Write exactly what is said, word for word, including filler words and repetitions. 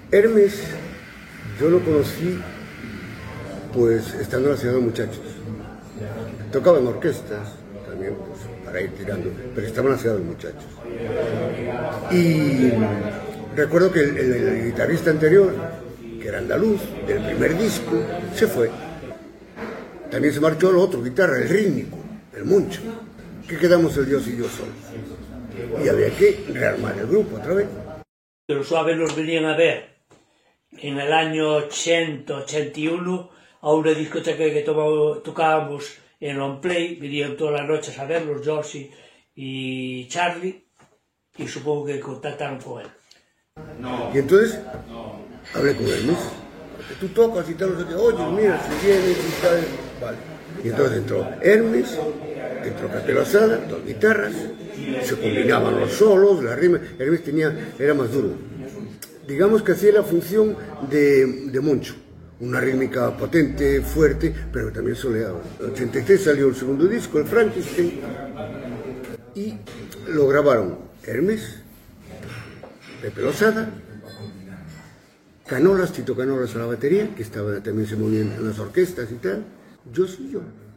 Hermes, yo lo conocí, pues, estando en la Ciudad de Muchachos. Tocaba en orquestas, también, pues, para ir tirando, pero estaba en la Ciudad de Muchachos. Y recuerdo que el, el, el guitarrista anterior, que era andaluz, del primer disco, se fue. También se marchó el otro guitarra, el rítmico, el Moncho. Que quedamos el Dios y yo solos. Y había que rearmar el grupo otra vez. Los suaves los venían a ver en el año ochenta, ochenta y uno a una discoteca que tocábamos en On Play. Venían todas las noches a verlos, Josie y Charlie, y supongo que contactaron con él. Y entonces hablé con él, ¿no? Tú tocas y tal, no sé qué, oye, mira, si vienes y tal, vale. Y entonces entró Hermes, entró Pepe Lozada, dos guitarras, se combinaban los solos, la rima. Hermes tenía, era más duro. Digamos que hacía la función de, de Moncho, una rítmica potente, fuerte, pero también soleaba. En el ochenta y tres salió el segundo disco, el Frankenstein, y lo grabaron Hermes, Pepe Lozada, Canolas, Tito Canolas a la batería, que estaba, también se movía en las orquestas y tal, yo soy yo.